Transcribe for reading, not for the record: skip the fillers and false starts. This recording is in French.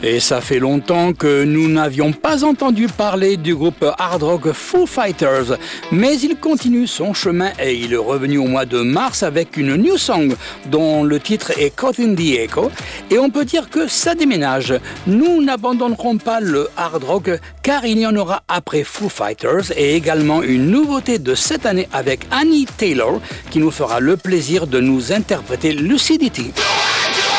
Et ça fait longtemps que nous n'avions pas entendu parler du groupe hard rock Foo Fighters, mais il continue son chemin et il est revenu au mois de mars avec une new song dont le titre est Caught in the Echo, et on peut dire que ça déménage. Nous n'abandonnerons pas le hard rock car il y en aura après Foo Fighters et également une nouveauté de cette année avec Annie Taylor qui nous fera le plaisir de nous interpréter Lucidity.